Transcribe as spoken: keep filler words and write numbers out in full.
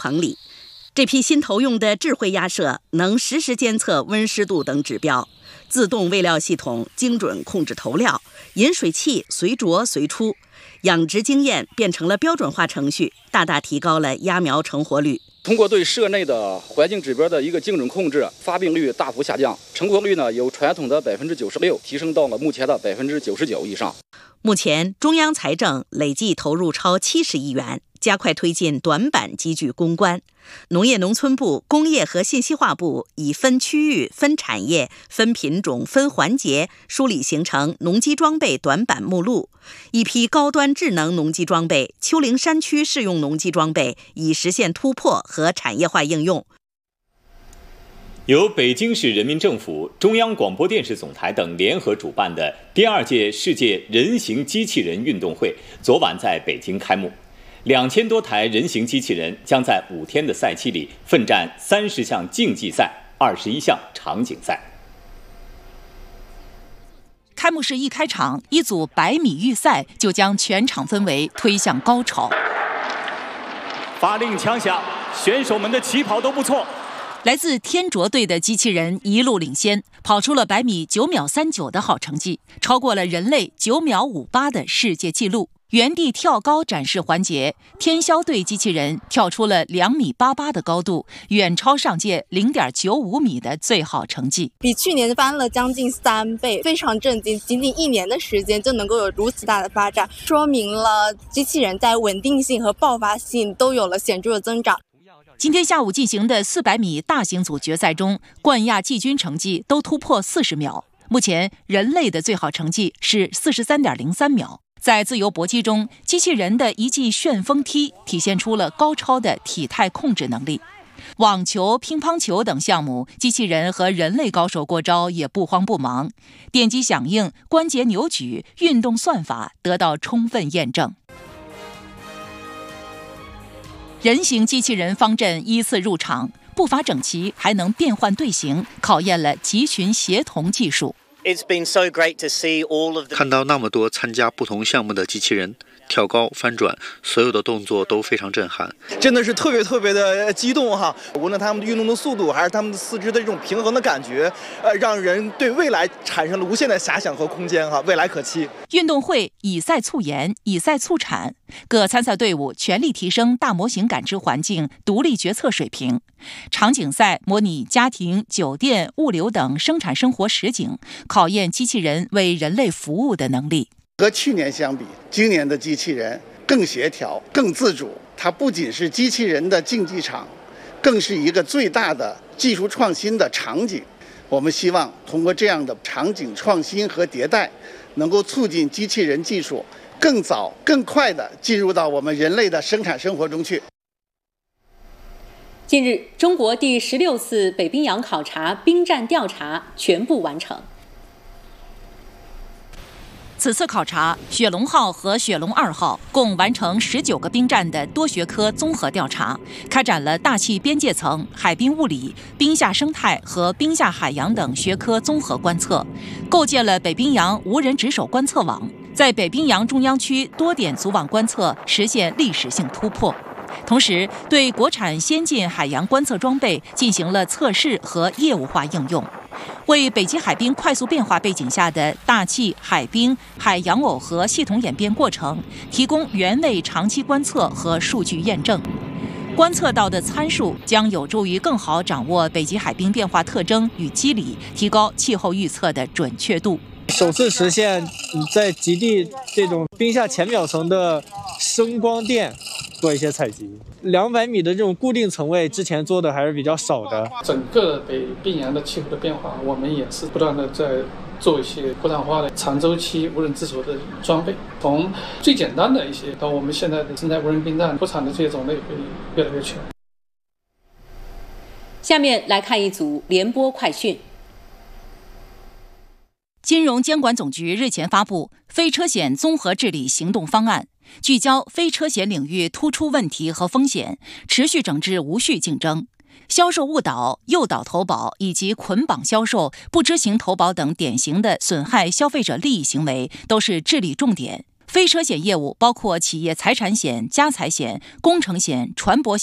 棚里。这批新投用的智慧鸭舍能实时监测温湿度等指标，自动喂料系统精准控制投料，饮水器随着随出，养殖经验变成了标准化程序，大大提高了鸭苗成活率。 通过对舍内的环境指标的一个精准控制，发病率大幅下降，成活率呢由传统的百分之九十六提升到了目前的百分之九十九以上。 目前，中央财政累计投入超七十亿元，加快推进短板机具攻关。农业农村部、工业和信息化部以分区域、分产业、分品种、分环节梳理形成农机装备短板目录，一批高端智能农机装备、丘陵山区适用农机装备已实现突破和产业化应用。 由北京市人民政府、中央广播电视总台等联合主办的第二届世界人形机器人运动会昨晚在北京开幕。两千多台人形机器人将在五天的赛期里奋战三十项竞技赛、二十一项场景赛。 开幕式一开场，一组百米预赛就将全场氛围推向高潮。 发令枪响，选手们的起跑都不错。 来自天卓队的机器人一路领先，跑出了百米九秒三九的好成绩，超过了人类九秒五八的世界纪录。原地跳高展示环节，天霄队机器人跳出了两米八八的高度，远超上届零点九五米的最好成绩， 比去年翻了将近三倍，非常震惊！仅仅一年的时间就能够有如此大的发展，说明了机器人在稳定性和爆发性都有了显著的增长。 今天下午进行的四百米大型组决赛中，冠亚季军成绩都突破四十秒。目前人类的最好成绩是四十三点零三秒。在自由搏击中，机器人的一记旋风踢体现出了高超的体态控制能力。网球、乒乓球等项目，机器人和人类高手过招也不慌不忙，电击响应、关节扭举、运动算法得到充分验证。人形机器人方阵依次入场，步伐整齐，还能变换队形，考验了集群协同技术。 看到那么多参加不同项目的机器人跳高、翻转，所有的动作都非常震撼， 真的是特别特别的激动哈！无论他们运动的速度，还是他们的四肢的这种平衡的感觉，呃，让人对未来产生了无限的遐想和空间哈，未来可期。 运动会以赛促研，以赛促产，各参赛队伍全力提升大模型感知环境、独立决策水平。场景赛模拟家庭、酒店、物流等生产生活实景，考验机器人为人类服务的能力。 和去年相比，今年的机器人更协调、更自主。它不仅是机器人的竞技场，更是一个最大的技术创新的场景。我们希望通过这样的场景创新和迭代，能够促进机器人技术更早、更快地进入到我们人类的生产生活中去。 近日，中国第十六次北冰洋考察冰战调查全部完成。 此次考察，雪龙号和雪龙二号共完成十九个冰站的多学科综合调查，开展了大气边界层、海冰物理、冰下生态和冰下海洋等学科综合观测，构建了北冰洋无人值守观测网，在北冰洋中央区多点组网观测实现历史性突破。同时，对国产先进海洋观测装备进行了测试和业务化应用，为北极海冰快速变化背景下的大气、海冰、海洋耦合系统演变过程提供原位长期观测和数据验证。观测到的参数将有助于更好掌握北极海冰变化特征与机理，提高气候预测的准确度。 首次实现在极地这种冰下浅表层的声光电做一些采集，两百米的这种固定层位之前做的还是比较少的。 整个北冰洋的气候的变化，我们也是不断的在做一些国产化的长周期无人值守的装备，从最简单的一些到我们现在的生态无人冰站，国产的这些种类会越来越全。 下面来看一组联播快讯。 金融监管总局日前发布非车险综合治理行动方案，聚焦非车险领域突出问题和风险，持续整治无序竞争。销售误导、诱导投保以及捆绑销售、不知情投保等典型的损害消费者利益行为都是治理重点。非车险业务包括企业财产险、家财险、工程险、船舶险